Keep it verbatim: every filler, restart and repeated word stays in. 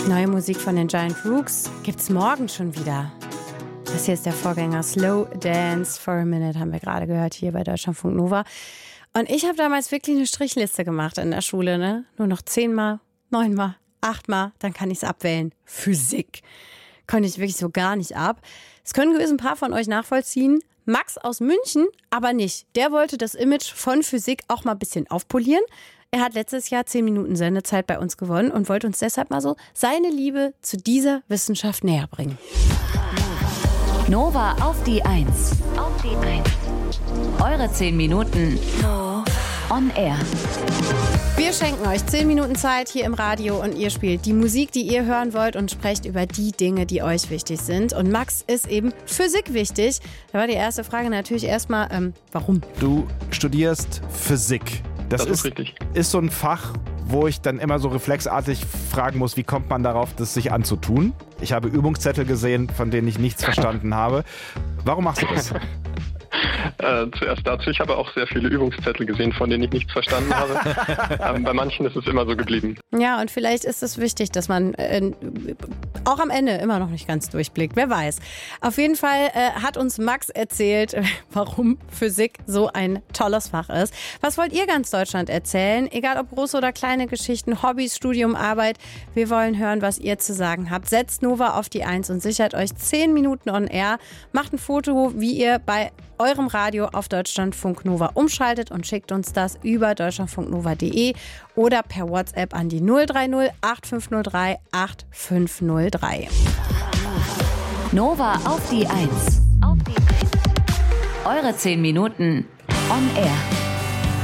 Neue Musik von den Giant Rooks gibt's morgen schon wieder. Das hier ist der Vorgänger Slow Dance for a Minute, haben wir gerade gehört hier bei Deutschlandfunk Nova. Und ich habe damals wirklich eine Strichliste gemacht in der Schule, ne? Nur noch zehnmal, neunmal, achtmal, dann kann ich es abwählen. Physik. Konnte ich wirklich so gar nicht ab. Das können gewiss ein paar von euch nachvollziehen. Max aus München aber nicht. Der wollte das Image von Physik auch mal ein bisschen aufpolieren. Er hat letztes Jahr zehn Minuten Sendezeit bei uns gewonnen und wollte uns deshalb mal so seine Liebe zu dieser Wissenschaft näher bringen. Nova auf die Eins. Auf die Eins. Eure zehn Minuten on air. Wir schenken euch zehn Minuten Zeit hier im Radio und ihr spielt die Musik, die ihr hören wollt und sprecht über die Dinge, die euch wichtig sind. Und Max ist eben Physik wichtig. Da war die erste Frage natürlich erstmal, ähm, warum? Du studierst Physik. Das, das ist, ist richtig. Ist so ein Fach, wo ich dann immer so reflexartig fragen muss, wie kommt man darauf, das sich anzutun? Ich habe Übungszettel gesehen, von denen ich nichts verstanden habe. Warum machst du das? Äh, zuerst dazu, ich habe auch sehr viele Übungszettel gesehen, von denen ich nichts verstanden habe. ähm, bei manchen ist es immer so geblieben. Ja, und vielleicht ist es wichtig, dass man äh, auch am Ende immer noch nicht ganz durchblickt. Wer weiß. Auf jeden Fall äh, hat uns Max erzählt, warum Physik so ein tolles Fach ist. Was wollt ihr ganz Deutschland erzählen? Egal ob große oder kleine Geschichten, Hobbys, Studium, Arbeit. Wir wollen hören, was ihr zu sagen habt. Setzt Nova auf die Eins und sichert euch zehn Minuten on air. Macht ein Foto, wie ihr bei eurem Radio auf Deutschlandfunk Nova umschaltet und schickt uns das über deutschlandfunknova punkt de oder per WhatsApp an die null drei null acht fünf null drei acht fünf null drei. Nova auf die Eins. Auf die Eins. Eure zehn Minuten on air.